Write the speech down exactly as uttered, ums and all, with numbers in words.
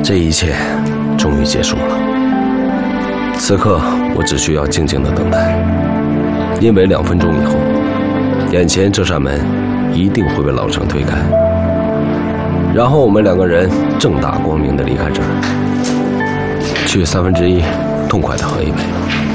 这一切终于结束了。此刻我只需要静静的等待，因为两分钟以后，眼前这扇门一定会被老程推开，然后我们两个人正大光明的离开这儿，去三分之一痛快的喝一杯。